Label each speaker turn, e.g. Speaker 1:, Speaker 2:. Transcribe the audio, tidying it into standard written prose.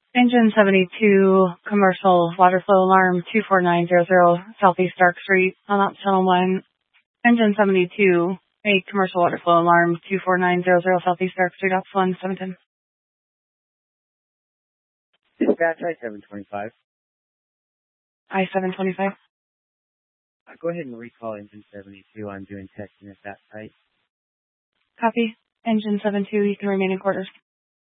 Speaker 1: Engine 72, commercial water flow alarm 24900 Southeast Dark Street, on up channel 1. Engine 72, a commercial water flow alarm 24900 Southeast Dark Street, ops 1, 710.
Speaker 2: Dispatch I-725.
Speaker 1: I-725.
Speaker 2: Go ahead and recall engine 72. I'm doing testing at that site.
Speaker 1: Copy. Engine 72, you can remain in quarters.